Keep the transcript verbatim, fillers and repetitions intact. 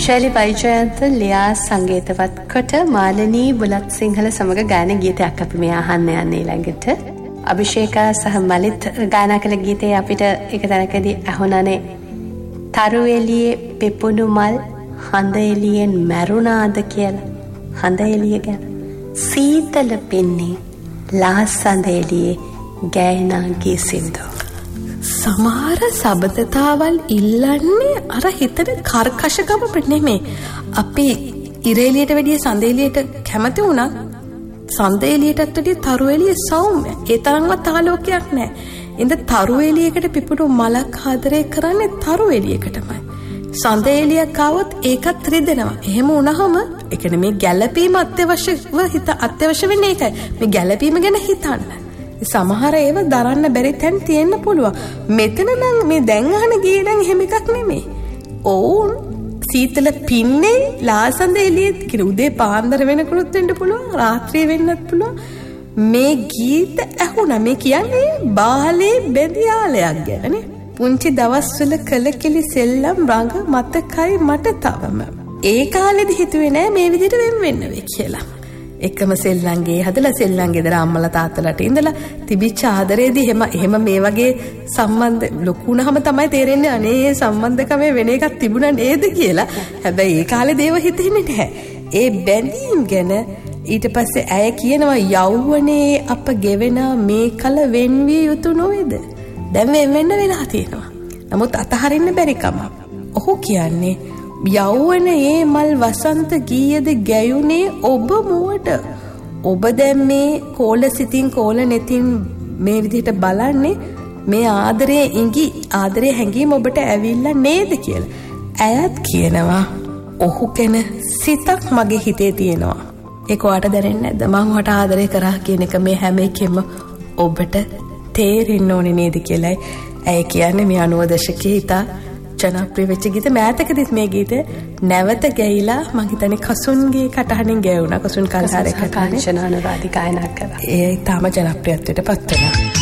ශෛලි වෛජයන්ත ලියා සංගීතවත් කොට මාලනී බුලත් සිංහල සමග ගායන ගීතයක් අපි මේ අහන්න යන්නේ ළඟට. අභිෂේකා සහ මලිත් ගායනා කළ ගීතය අපිට එක තැනකදී අහුණනේ තරු එළියේ පෙපුණු මල් හඳ එළියෙන් මැරුණාද කියලා. හඳ එළිය ගැන සීතල පෙන්නේ ලාසඳ එළියේ ගෑනාගේ සින්දු. සමහර සබඳතාවල් ඉල්ලන්නේ අර හිතට කර්කශකම නෙමෙයි. අපි ඉරේලියට වැඩිය සඳේලියට කැමති වුණත් සඳේලියටත් වැඩිය තරු එළිය සෞම්‍ය. ඒ තරම්වත් ආලෝකයක් නැහැ. ඉතින් තරු එළියකට පිපුණු මලක් ආදරේ කරන්නේ තරු එළියකටමයි. සඳේලියක් ආවොත් ඒකත් රිදෙනවා. එහෙම වුණාම ඒ කියන්නේ මේ ගැළපීම අත්‍යවශ්‍යව හිත අත්‍යවශ්‍ය වෙන්නේ ඒකයි. මේ ගැළපීම ගැන හිතන්න. සමහර ඒවා දරන්න බැරි තැන් තියෙන්න පුළුවන්. මෙතන නම් මේ දැන් අහන ගීය නම් එහෙම එකක් නෙමෙයි. ඕන් සීතල පින්නේ ලාසඳ එළියේ කියලා උදේ පාන්දර වෙනකනුත් වෙන්න පුළුවන්, රාත්‍රියේ වෙන්නත් පුළුවන්. මේ ගීත ඇහුණා. මේ කියන්නේ බාලේ බෙදියාලයක් ගැනනේ. පුංචි දවස්වල කළ කෙලි සෙල්ලම් රඟ මතකයි මට තවම. ඒ කාලෙදි හිතුවේ නෑ මේ විදිහට වෙන් වෙන්න වෙයි කියලා. එකම සෙල්ලංගේ හදලා සෙල්ලං ගෙදර අම්මලා තාත්තලාට ඉඳලා තිබිච්ච ආදරේදී එහෙම එහෙම මේ වගේ සම්බන්ධ ලොකු වුණාම තමයි තේරෙන්නේ අනේ සම්බන්ධකමේ වෙන එකක් තිබුණා නේද කියලා. හැබැයි ඒ කාලේ දේව හිතෙන්නේ නැහැ. ඒ බැඳීම් ගැන ඊට පස්සේ ඇය කියනවා යෞවනේ අප ගෙවෙන මේ කල වෙන්විය යුතු නොවේද? දැන් වෙන වෙන්න වෙලා තියෙනවා. නමුත් අතහරින්න බැරි කම. ඔහු කියන්නේ යෞවනයේ මල් වසන්ත ගීයද ගැයුනේ ඔබ මුවට. ඔබ දැන් මේ කෝල සිතින් කෝල නැතින් මේ විදිහට බලන්නේ මේ ආදරයේ ඉඟි ආදරයේ හැඟීම ඔබට ඇවිල්ලා නේද කියලා. ඇයත් කියනවා ඔහු කෙන සිතක් මගේ හිතේ තියෙනවා. ඒක ඔයාට දැනෙන්නේ නැද්ද? මම ඔයාට ආදරය කරා කියන එක මේ හැම එකෙම ඔබට තේරෙන්න ඕනේ නේද කියලායි ඇය කියන්නේ. මේ අනූව දශකයේ හිතා ජනප්‍රිය වෙච්ච ගීත මෑතකදීත් මේ ගීතය නැවත ගැයිලා මං හිතන්නේ කසුන්ගේ කටහඬින් ගැයුණා. කසුන් කල්හාරේ කටහඬ කාංචනා අනුරාධි ගායනා කළා. ඒ තාම ජනප්‍රියත්වයට පත් වෙනවා.